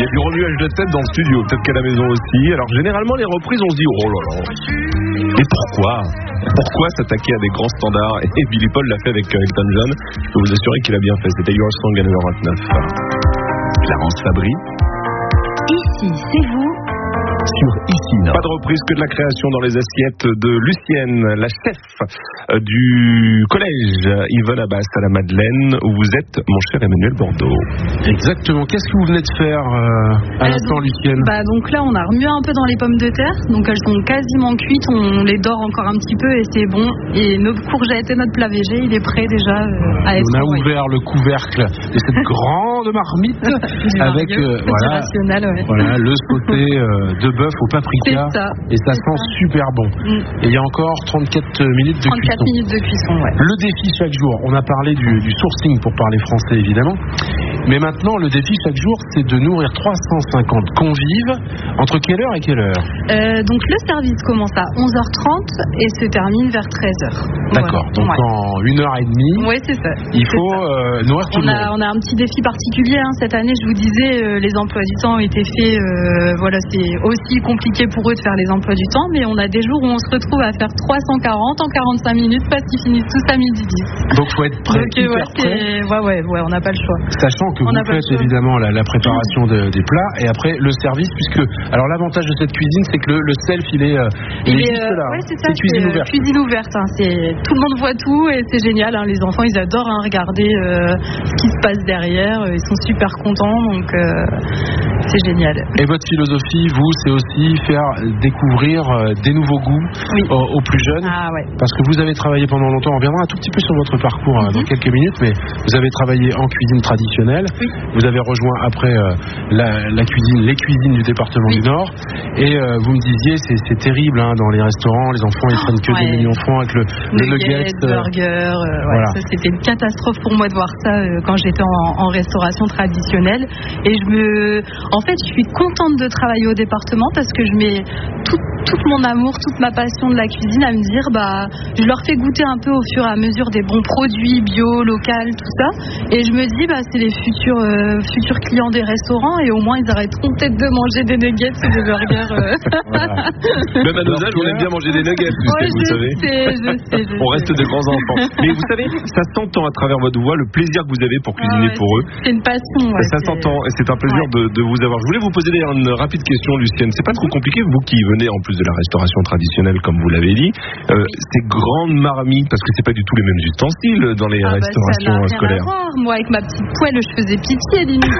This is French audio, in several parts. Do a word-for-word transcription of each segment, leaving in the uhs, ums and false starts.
a du remuage de tête dans le studio, peut-être qu'à la maison aussi. Alors généralement les reprises on se dit oh là là. Et pourquoi Pourquoi s'attaquer à des grands standards? Et Billy Paul l'a fait avec Elton John. Je peux vous assurer qu'il a bien fait. C'était Your Song à neuf heures vingt-neuf. Clarence Fabry. Ici, c'est vous. Sur Ici Nord. Pas de reprise que de la création dans les assiettes de Lucienne, la chef du collège Yvonne Abbas à la Madeleine, où vous êtes, mon cher Emmanuel Bordeaux. Exactement. Qu'est-ce que vous venez de faire euh, à l'instant, Lucienne? Bah donc là, on a remué un peu dans les pommes de terre, donc elles sont quasiment cuites. On les dore encore un petit peu et c'est bon. Et nos courgettes et notre plat végé, il est prêt déjà euh, à être. On a envoyé. ouvert le couvercle de cette grande marmite avec euh, voilà, ouais. voilà le sauté euh, de bœuf au paprika ça. Et ça c'est sent ça. super bon. Mm. Et il y a encore trente-quatre minutes de trente-quatre cuisson. minutes de cuisson, ouais. Le défi chaque jour, on a parlé du, du sourcing pour parler français évidemment. Mais maintenant, le défi chaque jour, c'est de nourrir trois cent cinquante convives. Entre quelle heure et quelle heure? euh, Donc le service commence à onze heures trente et se termine vers treize heures. D'accord, voilà. donc ouais. en une heure et demie, ouais, c'est ça. il c'est faut euh, nourrir tout on le a, monde. on a un petit défi particulier hein. Cette année, je vous disais, euh, les emplois du temps ont été faits. Euh, voilà, c'est aussi compliqué pour eux de faire les emplois du temps, mais on a des jours où on se retrouve à faire trois cent quarante en quarante-cinq minutes parce qu'ils finissent tous à midi dix. Donc faut être prêt, Donc, euh, hyper ouais, prêt. ouais, ouais, ouais, on n'a pas le choix. Sachant que On vous n'a pas le faites choix. évidemment la, la préparation de, des plats et après le service, puisque alors l'avantage de cette cuisine, c'est que le, le self il est, euh, il Il est est, juste euh, là. ouais, hein. c'est ça, c'est cuisine c'est, euh, ouverte. Cuisine ouverte, hein, c'est, tout le monde voit tout et c'est génial. Hein, les enfants, ils adorent hein, regarder euh, ce qui se passe derrière. Ils sont super contents, donc euh, c'est génial. Et votre philosophie, vous, c'est aussi faire découvrir euh, des nouveaux goûts Oui. aux, aux plus jeunes. Ah ouais. Parce que vous avez travaillé pendant longtemps, on reviendra un tout petit peu sur votre parcours mm-hmm. euh, dans quelques minutes, mais vous avez travaillé en cuisine traditionnelle. Oui. Vous avez rejoint après euh, la, la cuisine, les cuisines du département oui. du Nord. Et euh, vous me disiez, c'est, c'est terrible hein, dans les restaurants, les enfants ils prennent que ouais. des menus enfants avec le, le nuggets, nugget, euh, burger. Euh, ouais, voilà. Ça, c'était une catastrophe pour moi de voir ça euh, quand j'étais en, en restauration traditionnelle. Et je me, en fait, je suis contente de travailler au département parce que je mets tout, tout mon amour, toute ma passion de la cuisine à me dire, bah, je leur fais goûter un peu au fur et à mesure des bons produits bio, local, tout ça. Et je me dis, bah, c'est les futurs, euh, futurs clients des restaurants et au moins ils arrêteront peut-être de manger des nuggets ou des burgers. Euh... Voilà. Même à nos âges, on aime bien manger des nuggets, tu ouais, sais, vous je savez. sais, je sais, je on sais. reste des grands enfants. Mais vous savez, ça s'entend à travers votre voix, le plaisir que vous avez pour cuisiner ah ouais, pour eux. C'est une passion. Ouais, ça c'est... s'entend et c'est un plaisir ouais. de, de vous avoir. Je voulais vous poser d'ailleurs une rapide question, Lucienne. C'est pas trop compliqué, vous qui venez en plus de la restauration traditionnelle, comme vous l'avez dit, euh, ces grandes marmites, parce que c'est pas du tout les mêmes ustensiles dans les ah restaurations bah, ça n'a rien scolaires. À voir. Moi, avec ma petite poêle, je faisais pitié, limite.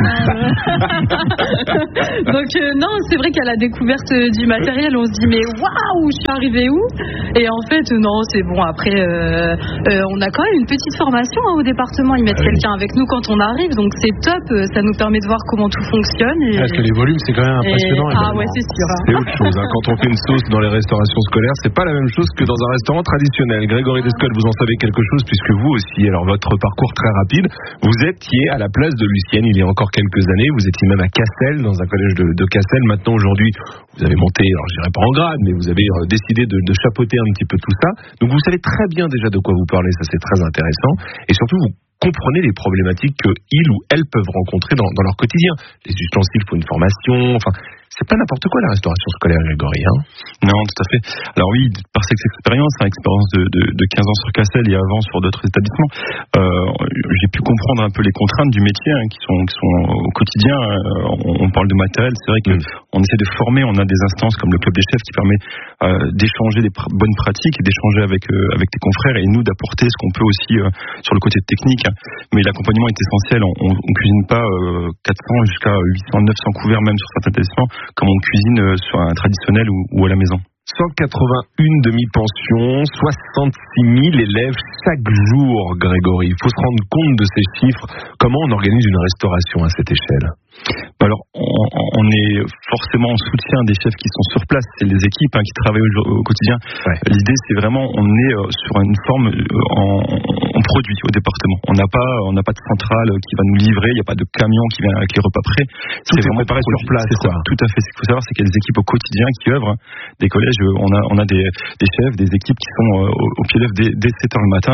Donc euh, non, c'est vrai qu'à la découverte du matériel, on se dit mais waouh, je suis arrivée où? Et en fait, non, c'est bon. Après, euh, euh, on a quand même une petite formation hein, au département. Ils mettent ah, quelqu'un oui. avec nous quand on arrive, donc c'est top. Ça nous permet de voir comment tout fonctionne. Et... Parce que les volumes, c'est quand même impressionnant. Et... Ah ouais, c'est sûr. Hein. C'est autre chose. Hein. Quand on fait une sauce dans les restaurations scolaires, c'est pas la même chose que dans un restaurant traditionnel. Grégory Descoles, vous en savez quelque chose puisque vous aussi, alors votre parcours très rapide, vous étiez à la place de Lucienne il y a encore quelques années. Vous étiez même à Cassel, dans un collège de, de Cassel. Maintenant, aujourd'hui, vous avez monté, alors je dirais pas en grade, mais vous avez euh, décidé de, de chapeauter un petit peu tout ça. Donc vous savez très bien déjà de quoi vous parlez, ça c'est très intéressant. Et surtout, vous comprenez les problématiques qu'ils ou elles peuvent rencontrer dans, dans leur quotidien. Les ustensiles, il faut une formation, enfin... C'est pas n'importe quoi la restauration scolaire, Grégory. Hein non, tout à fait. Alors oui, par cette expérience, hein, expérience de, de, de quinze ans sur Cassel et avant sur d'autres établissements, euh, j'ai pu comprendre un peu les contraintes du métier hein, qui sont qui sont au quotidien. Euh, on, on parle de matériel, c'est vrai que mmh. on essaie de former. On a des instances comme le club des chefs qui permet euh, d'échanger des pr- bonnes pratiques et d'échanger avec euh, avec tes confrères et nous d'apporter ce qu'on peut aussi euh, sur le côté technique. Hein. Mais l'accompagnement est essentiel. On, on, on cuisine pas euh, quatre cents jusqu'à huit cents, neuf cents couverts même sur certains établissements, comme on cuisine sur un traditionnel ou, ou à la maison. cent quatre-vingt-un demi-pensions, soixante-six mille élèves chaque jour, Grégory. Il faut se rendre compte de ces chiffres. Comment on organise une restauration à cette échelle ? Alors, on, on est forcément en soutien des chefs qui sont sur place. C'est les équipes hein, qui travaillent au, au quotidien. Ouais. L'idée, c'est vraiment, on est euh, sur une forme euh, en, en produit au département. On n'a pas, on n'a pas de centrale qui va nous livrer. Il n'y a pas de camion qui vient avec les repas prêts. Tout c'est vraiment préparé sur place. C'est ça, tout à fait. Ce qu'il faut savoir, c'est qu'il y a des équipes au quotidien qui œuvrent. Des collèges, on a, on a des, des chefs, des équipes qui sont euh, au, au pied d'œuvre dès, dès sept heures le matin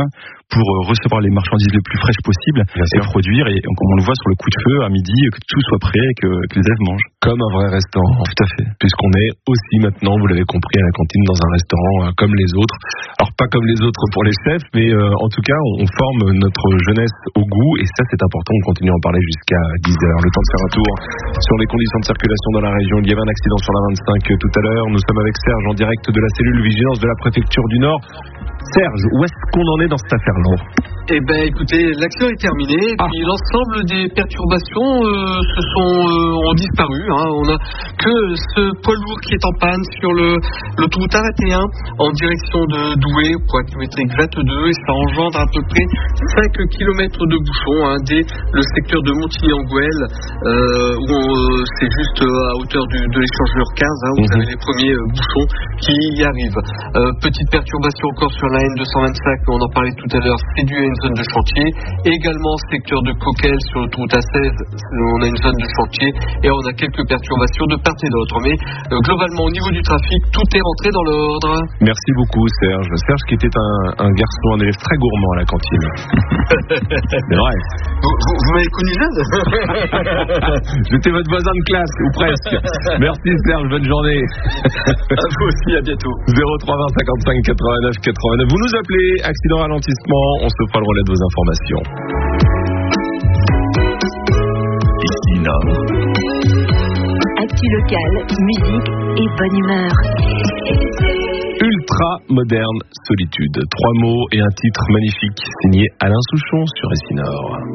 pour recevoir les marchandises les plus fraîches possibles et produire, et comme on le voit sur le coup de feu à midi, que tout soit prêt et que, que les élèves mangent. Comme un vrai restaurant. Tout à fait. Puisqu'on est aussi maintenant, vous l'avez compris, à la cantine dans un restaurant euh, comme les autres. Alors pas comme les autres pour les chefs, mais euh, en tout cas, on, on forme notre jeunesse au goût, et ça c'est important. On continue à en parler jusqu'à dix heures. Le temps de faire un tour sur les conditions de circulation dans la région. Il y avait un accident sur la vingt-cinq tout à l'heure. Nous sommes avec Serge en direct de la cellule vigilance de la préfecture du Nord. Serge, où est-ce qu'on en est dans cette affaire-là ? Eh ben, écoutez, l'action est terminée, et ah. puis l'ensemble des perturbations euh, se sont euh, ont disparu. Hein. On a que ce poids lourd qui est en panne sur le l'autoroute A vingt et un en direction de Douai, point kilométrique vingt-deux, et ça engendre à peu près cinq kilomètres de bouchons hein, dès le secteur de Montigny-en-Gouel, euh, où on, c'est juste à hauteur du, de l'échangeur quinze, hein, où mmh. vous avez les premiers euh, bouchons qui y arrivent. Euh, petite perturbation encore sur la N deux cent vingt-cinq, on en parlait tout à l'heure, c'est dû à une zone de chantier. Également secteur de Coquel sur l'autoroute A seize, on a une zone de chantier et on a quelques perturbations de part et d'autre. Mais euh, globalement au niveau du trafic, tout est rentré dans l'ordre. Merci beaucoup Serge. Serge qui était un, un garçon, un élève très gourmand à la cantine. C'est vrai. Vous, vous, vous m'avez connu jeune. J'étais votre voisin de classe, ou presque. Merci Serge, bonne journée. À vous aussi, à bientôt. zéro trois vingt cinquante-cinq quatre-vingt-neuf quatre-vingt-neuf. Vous nous appelez, accident ralentissement, on se fera le relais de vos informations. Ici Nord. Actu locale, musique et bonne humeur. Ultra moderne solitude. Trois mots et un titre magnifique signé Alain Souchon sur Ici Nord.